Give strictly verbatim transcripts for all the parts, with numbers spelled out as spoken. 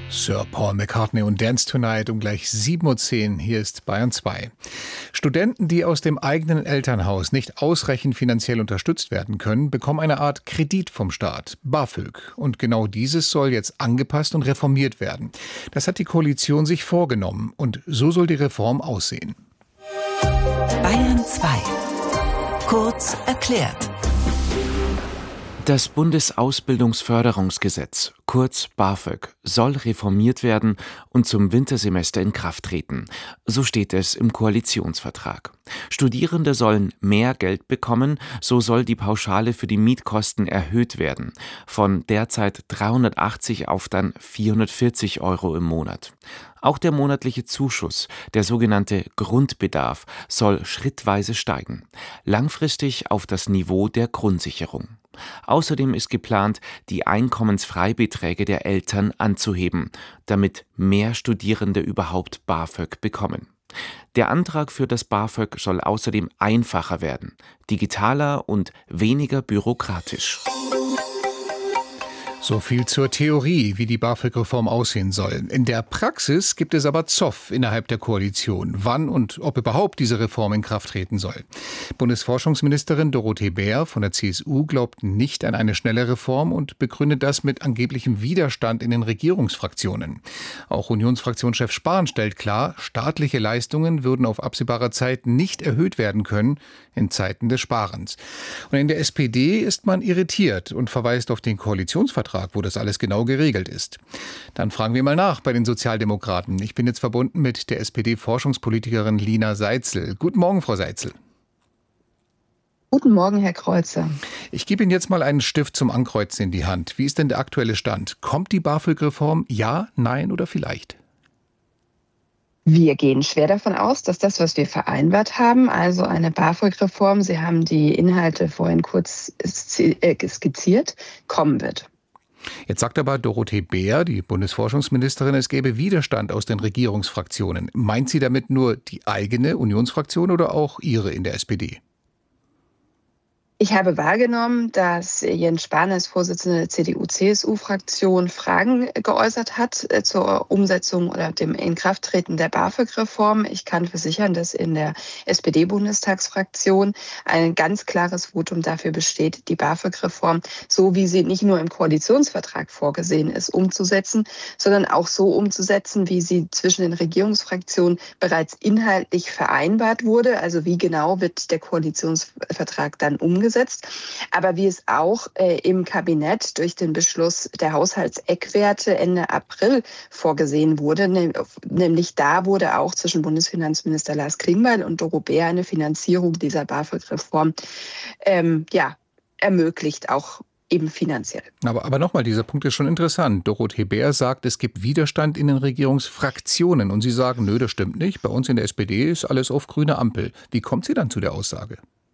Sir Paul McCartney und Dance Tonight um gleich sieben Uhr zehn. Hier ist Bayern zwei. Studenten, die aus dem eigenen Elternhaus nicht ausreichend finanziell unterstützt werden können, bekommen eine Art Kredit vom Staat, BAföG. Und genau dieses soll jetzt angepasst und reformiert werden. Das hat die Koalition sich vorgenommen. Und so soll die Reform aussehen. Bayern zwei. Kurz erklärt. Das Bundesausbildungsförderungsgesetz, kurz BAföG, soll reformiert werden und zum Wintersemester in Kraft treten. So steht es im Koalitionsvertrag. Studierende sollen mehr Geld bekommen, so soll die Pauschale für die Mietkosten erhöht werden, von derzeit dreihundertachtzig auf dann vierhundertvierzig Euro im Monat. Auch der monatliche Zuschuss, der sogenannte Grundbedarf, soll schrittweise steigen, langfristig auf das Niveau der Grundsicherung. Außerdem ist geplant, die Einkommensfreibeträge der Eltern anzuheben, damit mehr Studierende überhaupt BAföG bekommen. Der Antrag für das BAföG soll außerdem einfacher werden, digitaler und weniger bürokratisch. So viel zur Theorie, wie die BAföG-Reform aussehen soll. In der Praxis gibt es aber Zoff innerhalb der Koalition, wann und ob überhaupt diese Reform in Kraft treten soll. Bundesforschungsministerin Dorothee Bär von der C S U glaubt nicht an eine schnelle Reform und begründet das mit angeblichem Widerstand in den Regierungsfraktionen. Auch Unionsfraktionschef Spahn stellt klar, staatliche Leistungen würden auf absehbare Zeit nicht erhöht werden können in Zeiten des Sparens. Und in der S P D ist man irritiert und verweist auf den Koalitionsvertrag, wo das alles genau geregelt ist. Dann fragen wir mal nach bei den Sozialdemokraten. Ich bin jetzt verbunden mit der S P D-Forschungspolitikerin Lina Seitzel. Guten Morgen, Frau Seitzel. Guten Morgen, Herr Kreuzer. Ich gebe Ihnen jetzt mal einen Stift zum Ankreuzen in die Hand. Wie ist denn der aktuelle Stand? Kommt die BAföG-Reform? Ja, nein oder vielleicht? Wir gehen schwer davon aus, dass das, was wir vereinbart haben, also eine BAföG-Reform, Sie haben die Inhalte vorhin kurz skizziert, kommen wird. Jetzt sagt aber Dorothee Bär, die Bundesforschungsministerin, es gäbe Widerstand aus den Regierungsfraktionen. Meint sie damit nur die eigene Unionsfraktion oder auch Ihre in der S P D? Ich habe wahrgenommen, dass Jens Spahn als Vorsitzender der C D U-C S U-Fraktion Fragen geäußert hat zur Umsetzung oder dem Inkrafttreten der BAföG-Reform. Ich kann versichern, dass in der S P D-Bundestagsfraktion ein ganz klares Votum dafür besteht, die BAföG-Reform, so wie sie nicht nur im Koalitionsvertrag vorgesehen ist, umzusetzen, sondern auch so umzusetzen, wie sie zwischen den Regierungsfraktionen bereits inhaltlich vereinbart wurde. Also wie genau wird der Koalitionsvertrag dann umgesetzt? Aber wie es auch äh, im Kabinett durch den Beschluss der Haushaltseckwerte Ende April vorgesehen wurde, ne, nämlich da wurde auch zwischen Bundesfinanzminister Lars Klingbeil und Doro Bär eine Finanzierung dieser BAföG-Reform ähm, ja, ermöglicht, auch eben finanziell. Aber, aber nochmal, dieser Punkt ist schon interessant. Dorothee Bär sagt, es gibt Widerstand in den Regierungsfraktionen und Sie sagen, nö, das stimmt nicht. Bei uns in der S P D ist alles auf grüne Ampel. Wie kommt sie dann zu der Aussage?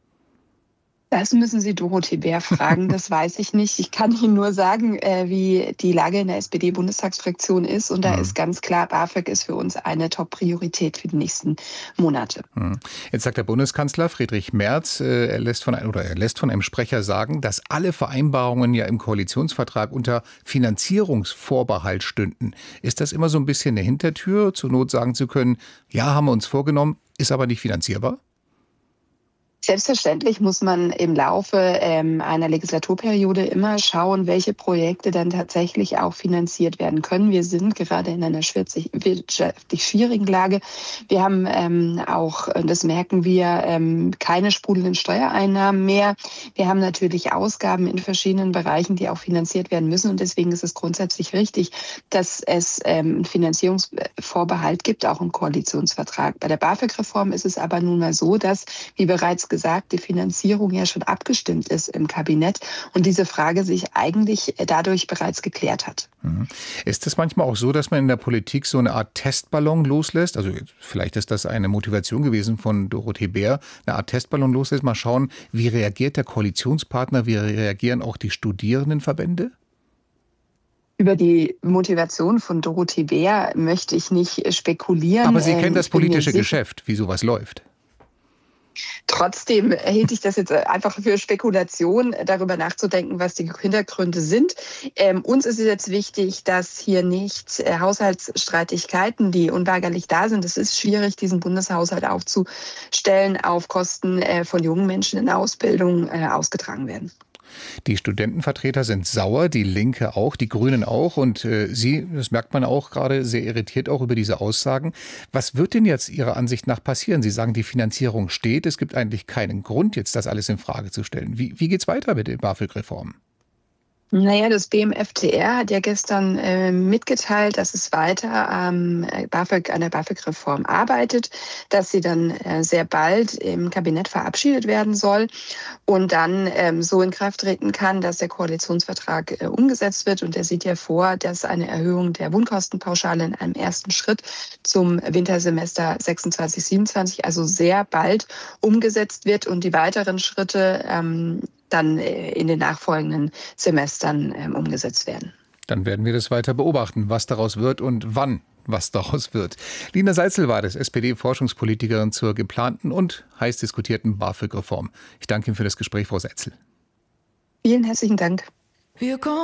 Das müssen Sie Dorothee Bär fragen, das weiß ich nicht. Ich kann Ihnen nur sagen, wie die Lage in der S P D-Bundestagsfraktion ist. Und da mhm. ist ganz klar, BAföG ist für uns eine Top-Priorität für die nächsten Monate. Mhm. Jetzt sagt der Bundeskanzler Friedrich Merz, er lässt von, oder er lässt von einem Sprecher sagen, dass alle Vereinbarungen ja im Koalitionsvertrag unter Finanzierungsvorbehalt stünden. Ist das immer so ein bisschen eine Hintertür, zur Not sagen zu können, ja, haben wir uns vorgenommen, ist aber nicht finanzierbar? Selbstverständlich muss man im Laufe ähm, einer Legislaturperiode immer schauen, welche Projekte dann tatsächlich auch finanziert werden können. Wir sind gerade in einer wirtschaftlich schwierigen Lage. Wir haben ähm, auch, das merken wir, ähm, keine sprudelnden Steuereinnahmen mehr. Wir haben natürlich Ausgaben in verschiedenen Bereichen, die auch finanziert werden müssen. Und deswegen ist es grundsätzlich richtig, dass es ähm, einen Finanzierungsvorbehalt gibt, auch im Koalitionsvertrag. Bei der BAföG-Reform ist es aber nun mal so, dass, wie bereits gesagt, die Finanzierung ja schon abgestimmt ist im Kabinett und diese Frage sich eigentlich dadurch bereits geklärt hat. Ist es manchmal auch so, dass man in der Politik so eine Art Testballon loslässt? Also vielleicht ist das eine Motivation gewesen von Dorothee Bär, eine Art Testballon loslässt. Mal schauen, wie reagiert der Koalitionspartner, wie reagieren auch die Studierendenverbände? Über die Motivation von Dorothee Bär möchte ich nicht spekulieren. Aber Sie kennen das politische Geschäft, wie sowas läuft. Trotzdem hielt ich das jetzt einfach für Spekulation, darüber nachzudenken, was die Hintergründe sind. Ähm, uns ist es jetzt wichtig, dass hier nicht äh, Haushaltsstreitigkeiten, die unweigerlich da sind, es ist schwierig, diesen Bundeshaushalt aufzustellen, auf Kosten äh, von jungen Menschen in der Ausbildung äh, ausgetragen werden. Die Studentenvertreter sind sauer, die Linke auch, die Grünen auch. Und äh, Sie, das merkt man auch gerade, sehr irritiert auch über diese Aussagen. Was wird denn jetzt Ihrer Ansicht nach passieren? Sie sagen, die Finanzierung steht. Es gibt eigentlich keinen Grund, jetzt das alles in Frage zu stellen. Wie, wie geht es weiter mit den BAföG-Reformen? Naja, das B M F T R hat ja gestern äh, mitgeteilt, dass es weiter am ähm, BAföG, an der BAföG-Reform arbeitet, dass sie dann äh, sehr bald im Kabinett verabschiedet werden soll und dann ähm, so in Kraft treten kann, dass der Koalitionsvertrag äh, umgesetzt wird. Und der sieht ja vor, dass eine Erhöhung der Wohnkostenpauschale in einem ersten Schritt zum Wintersemester sechsundzwanzig siebenundzwanzig, also sehr bald umgesetzt wird und die weiteren Schritte ähm, dann in den nachfolgenden Semestern ähm, umgesetzt werden. Dann werden wir das weiter beobachten, was daraus wird und wann was daraus wird. Lina Seitzel war das, S P D-Forschungspolitikerin zur geplanten und heiß diskutierten BAföG-Reform. Ich danke Ihnen für das Gespräch, Frau Seitzel. Vielen herzlichen Dank. Wir